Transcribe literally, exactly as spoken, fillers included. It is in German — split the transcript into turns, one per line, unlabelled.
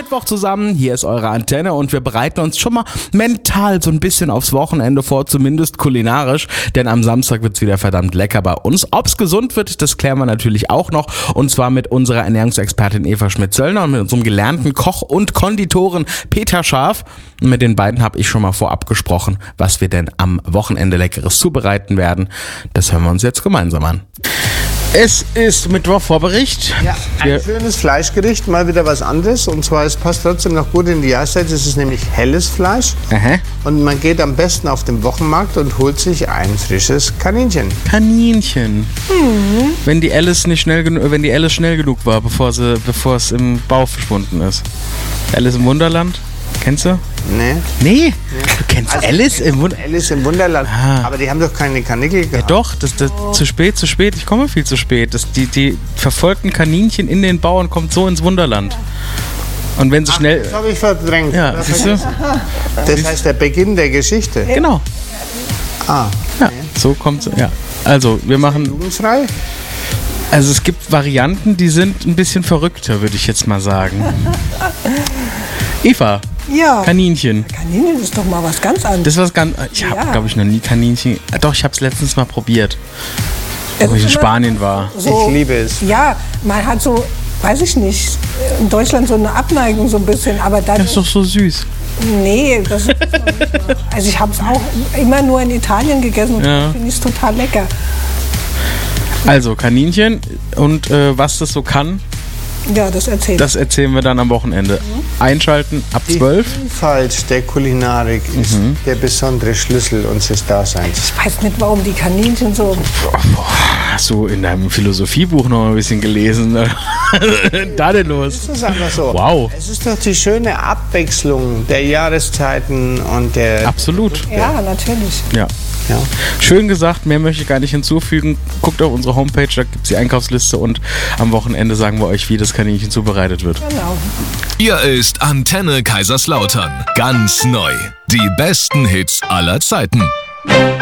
Mittwoch zusammen, hier ist eure Antenne und wir bereiten uns schon mal mental so ein bisschen aufs Wochenende vor, zumindest kulinarisch, denn am Samstag wird's wieder verdammt lecker bei uns. Ob's gesund wird, das klären wir natürlich auch noch, und zwar mit unserer Ernährungsexpertin Eva Schmidt-Zöllner und mit unserem gelernten Koch und Konditoren Peter Scharf. Und mit den beiden habe ich schon mal vorab gesprochen, was wir denn am Wochenende Leckeres zubereiten werden. Das hören wir uns jetzt gemeinsam an. Es ist Mittwoch, Vorbericht.
Ja, ein
Wir
schönes Fleischgericht, mal wieder was anderes. Und zwar, es passt trotzdem noch gut in die Jahreszeit. Es ist nämlich helles Fleisch.
Aha.
Und man geht am besten auf den Wochenmarkt und holt sich ein frisches Kaninchen.
Kaninchen. Mhm. Wenn die Alice nicht schnell genug, wenn die Alice schnell genug war, bevor sie, bevor es im Bauch verschwunden ist. Alice im Wunderland. Kennst du?
Nee.
Nee? Du kennst
Also,
Alice im Wunderland?
Alice im Wunderland.
Ah.
Aber die haben doch keine Kanickel
Ja
gehabt.
doch, das, das, zu spät, zu spät. Ich komme viel zu spät. Das, die, die verfolgten Kaninchen in den Bau und kommt so ins Wunderland. Und wenn sie schnell...
Das habe ich verdrängt.
Ja,
Oder
siehst du?
Das heißt der Beginn der Geschichte.
Genau.
Ah.
Ja, so kommt es. Ja. Also, wir machen...
Jugendfrei?
Also es gibt Varianten, die sind ein bisschen verrückter, würde ich jetzt mal sagen. Eva,
Ja,
Kaninchen.
Kaninchen ist doch mal was ganz anderes.
Das ist was ganz... Ich habe,
Ja.
glaube ich, noch nie Kaninchen... Doch, ich habe es letztens mal probiert, wo ich in
ist immer
Spanien war.
so-
Ich liebe es.
Ja, man hat so, weiß ich nicht, in Deutschland so eine Abneigung so ein bisschen, aber dann...
Das ist doch so süß.
Nee, das ist also ich habe es auch immer nur in Italien gegessen und
Ja.
da finde ich es total lecker.
Also, Kaninchen und äh, was das so kann,
Ja, das erzählt.
das erzählen wir dann am Wochenende. Einschalten ab
Die
zwölf.
Vielfalt der Kulinarik ist der besondere Schlüssel unseres Daseins.
Ich weiß nicht, warum die Kaninchen so...
Hast du in deinem Philosophiebuch noch ein bisschen gelesen? Da denn los?
Das ist einfach so.
Wow.
Es ist doch die schöne Abwechslung der Jahreszeiten und der...
Absolut.
Ja, natürlich.
Ja.
Ja.
Schön gesagt, mehr möchte ich gar nicht hinzufügen. Guckt auf unsere Homepage, da gibt es die Einkaufsliste und am Wochenende sagen wir euch, wie das Kaninchen zubereitet wird.
Genau.
Hier ist Antenne Kaiserslautern. Ganz neu. Die besten Hits aller Zeiten.